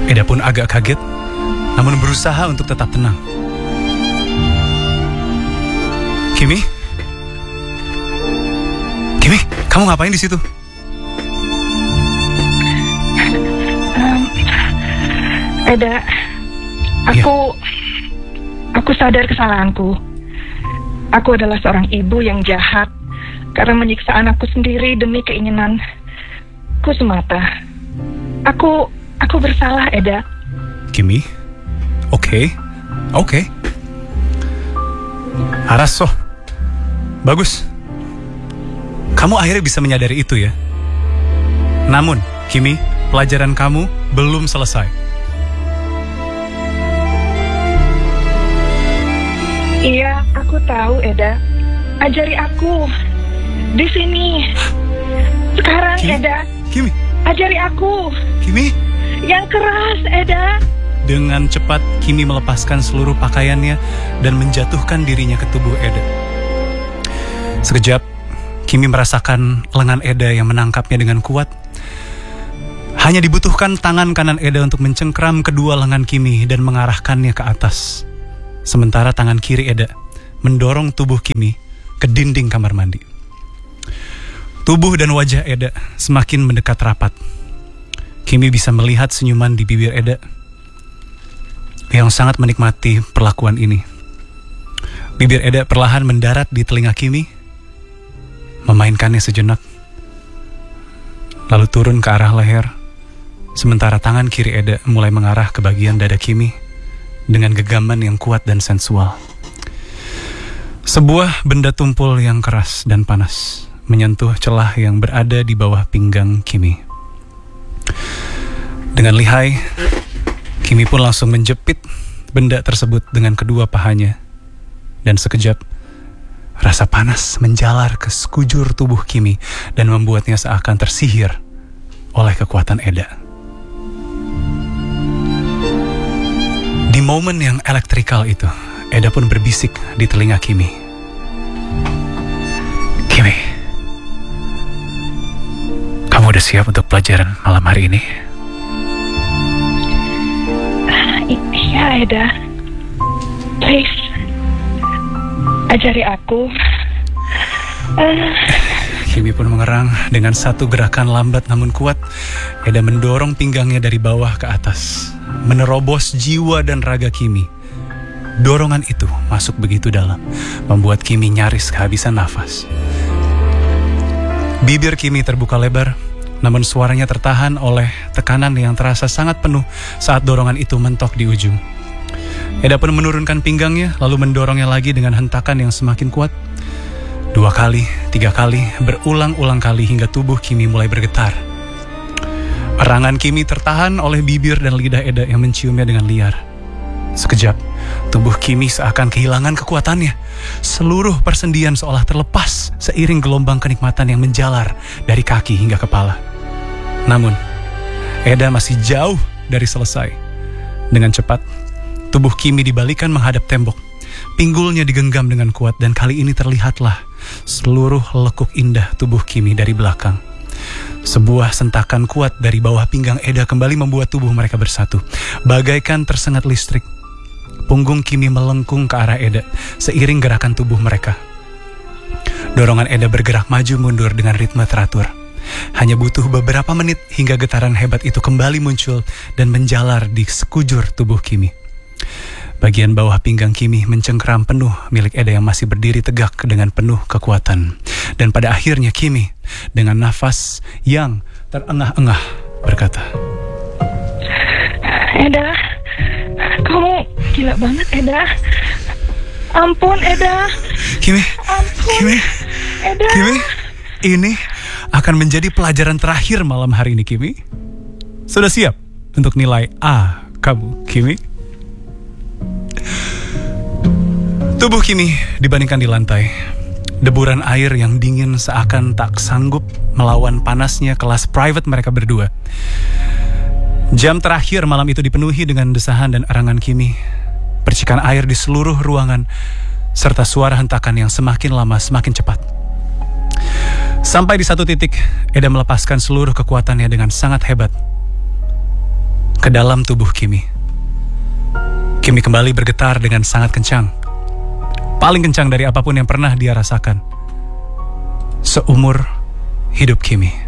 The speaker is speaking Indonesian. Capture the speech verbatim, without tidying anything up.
Eda pun agak kaget, namun berusaha untuk tetap tenang. Kimi? Kimi, kamu ngapain di situ? Um, Eda, aku, ya. aku sadar kesalahanku. Aku adalah seorang ibu yang jahat karena menyiksa anakku sendiri demi keinginanku semata. Aku, aku bersalah, Eda. Kimi, oke, okay. oke. Okay. Araso, bagus. Kamu akhirnya bisa menyadari itu ya. Namun, Kimi, pelajaran kamu belum selesai. Iya, aku tahu, Eda. Ajari aku. Di sini. Sekarang, Kimi? Eda. Kimi. Ajari aku. Kimi. Yang keras, Eda. Dengan cepat, Kimi melepaskan seluruh pakaiannya dan menjatuhkan dirinya ke tubuh Eda. Sekejap, Kimi merasakan lengan Eda yang menangkapnya dengan kuat. Hanya dibutuhkan tangan kanan Eda untuk mencengkram kedua lengan Kimi dan mengarahkannya ke atas. Sementara tangan kiri Eda mendorong tubuh Kimi ke dinding kamar mandi. Tubuh dan wajah Eda semakin mendekat rapat. Kimi bisa melihat senyuman di bibir Eda yang sangat menikmati perlakuan ini. Bibir Eda perlahan mendarat di telinga Kimi, memainkannya sejenak, lalu turun ke arah leher, sementara tangan kiri Eda mulai mengarah ke bagian dada Kimi dengan genggaman yang kuat dan sensual. Sebuah benda tumpul yang keras dan panas menyentuh celah yang berada di bawah pinggang Kimi. Dengan lihai, Kimi pun langsung menjepit benda tersebut dengan kedua pahanya. Dan sekejap, rasa panas menjalar ke sekujur tubuh Kimi dan membuatnya seakan tersihir oleh kekuatan Eda. Di momen yang elektrikal itu, Eda pun berbisik di telinga Kimi. Kimi, kamu udah siap untuk pelajaran malam hari ini? Iya, Eda. Please, ajari aku. Uh... Kimi pun mengerang dengan satu gerakan lambat namun kuat. Eda mendorong pinggangnya dari bawah ke atas, menerobos jiwa dan raga Kimi. Dorongan itu masuk begitu dalam, membuat Kimi nyaris kehabisan nafas. Bibir Kimi terbuka lebar, namun suaranya tertahan oleh tekanan yang terasa sangat penuh saat dorongan itu mentok di ujung. Eda pun menurunkan pinggangnya, lalu mendorongnya lagi dengan hentakan yang semakin kuat. Dua kali, tiga kali, berulang-ulang kali hingga tubuh Kimi mulai bergetar. Erangan Kimi tertahan oleh bibir dan lidah Eda yang menciumnya dengan liar. Sekejap, tubuh Kimi seakan kehilangan kekuatannya. Seluruh persendian seolah terlepas seiring gelombang kenikmatan yang menjalar dari kaki hingga kepala. Namun, Eda masih jauh dari selesai. Dengan cepat, tubuh Kimi dibalikan menghadap tembok. Pinggulnya digenggam dengan kuat dan kali ini terlihatlah seluruh lekuk indah tubuh Kimi dari belakang. Sebuah sentakan kuat dari bawah pinggang Eda kembali membuat tubuh mereka bersatu. Bagaikan tersengat listrik, punggung Kimi melengkung ke arah Eda seiring gerakan tubuh mereka. Dorongan Eda bergerak maju mundur dengan ritme teratur. Hanya butuh beberapa menit hingga getaran hebat itu kembali muncul dan menjalar di sekujur tubuh Kimi. Bagian bawah pinggang Kimi mencengkram penuh milik Eda yang masih berdiri tegak dengan penuh kekuatan. Dan pada akhirnya Kimi dengan nafas yang terengah-engah berkata, Eda, kamu gila banget, Eda. Ampun, Eda. Kimi, Ampun, Kimi, Eda. Kimi, ini akan menjadi pelajaran terakhir malam hari ini, Kimi. Sudah siap untuk nilai A kamu, Kimi? Tubuh Kimi dibandingkan di lantai. Deburan air yang dingin seakan tak sanggup melawan panasnya kelas private mereka berdua. Jam terakhir malam itu dipenuhi dengan desahan dan erangan Kimi. Percikan air di seluruh ruangan, serta suara hentakan yang semakin lama semakin cepat. Sampai di satu titik, Eda melepaskan seluruh kekuatannya dengan sangat hebat. ke dalam tubuh Kimi. Kimi kembali bergetar dengan sangat kencang. Paling kencang dari apapun yang pernah dia rasakan seumur hidup Kimi.